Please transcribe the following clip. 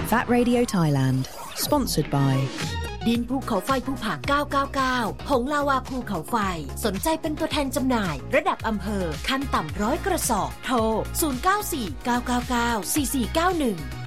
VAT Radio Thailand Sponsored by ดินภูเขาไฟภูผา999ผงลาวาภูเขาไฟสนใจเป็นตัวแทนจำหน่ายระดับอำเภอขั้นต่ำ100 กระสอบโทร0949994491